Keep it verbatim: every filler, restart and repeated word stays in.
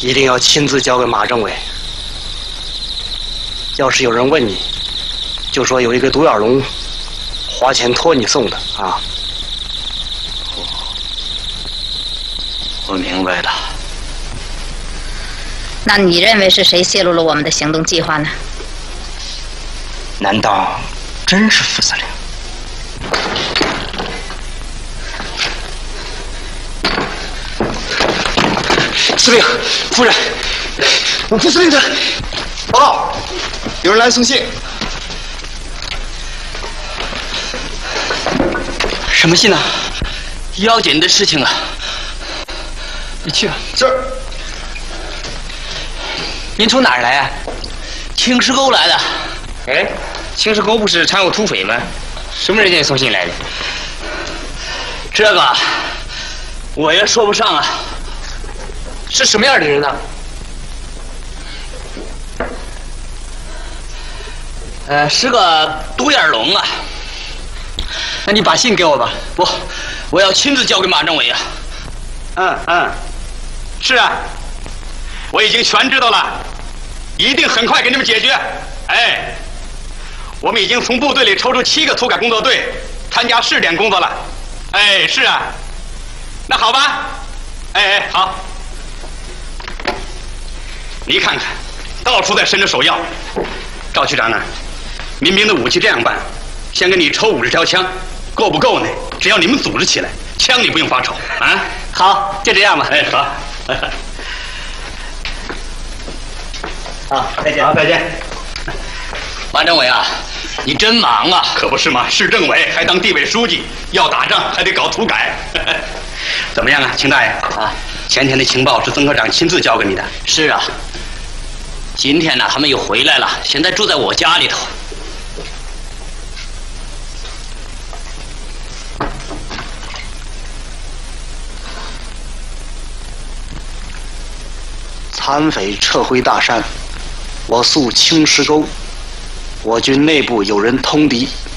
一定要亲自交给马政委。要是有人问你，就说有一个独眼龙花钱托你送的啊。 我明白了。 那你认为是谁泄露了我们的行动计划呢？ 难道真是副司令？ 司令，夫人，副司令的报告，有人来送信。 什么信呢？要紧的事情啊！你去吧。 是。 您从哪儿来啊？青石沟来的。 哎，青石沟不是常有土匪吗？什么人家送信来的？ 这个我也说不上啊。 是什么样的人呢？ 呃，是个独眼龙啊。那你把信给我吧。不，我要亲自交给马政委啊。 嗯嗯，是啊，我已经全知道了，一定很快给你们解决。哎，我们已经从部队里抽出七个土改工作队参加试点工作了。哎，是啊，那好吧。哎哎，好。你看看，到处在伸着手要。赵区长呢？民兵的武器这样办：先给你抽五十条枪，够不够呢？只要你们组织起来，枪你不用发愁啊。 好，就这样吧。 哎，好。 好，再见。 好，再见。 马政委啊，你真忙啊！ 可不是嘛，市政委还当地委书记，要打仗还得搞土改。怎么样啊，秦大爷？ 啊， 前天的情报是曾科长亲自交给你的。 是啊。今天呢，他们又回来了，现在住在我家里头。 残匪撤回大山，我宿青石沟，我军内部有人通敌，